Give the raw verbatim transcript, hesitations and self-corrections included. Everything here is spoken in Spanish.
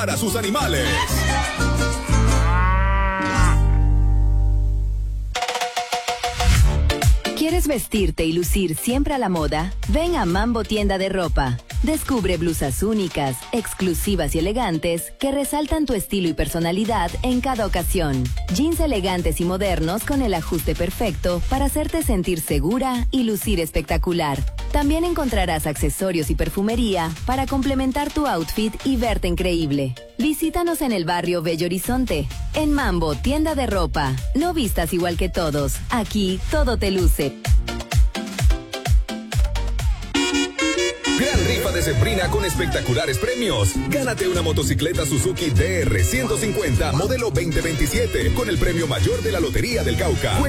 para sus animales. ¿Quieres vestirte y lucir siempre a la moda? Ven a Mambo Tienda de Ropa. Descubre blusas únicas, exclusivas y elegantes que resaltan tu estilo y personalidad en cada ocasión. Jeans elegantes y modernos con el ajuste perfecto para hacerte sentir segura y lucir espectacular. También encontrarás accesorios y perfumería para complementar tu outfit y verte increíble. Visítanos en el barrio Bello Horizonte. En Mambo Tienda de Ropa. No vistas igual que todos. Aquí todo te luce. Gran rifa de Sembrina con espectaculares premios. Gánate una motocicleta Suzuki D R ciento cincuenta modelo veinte veintisiete con el premio mayor de la Lotería del Cauca.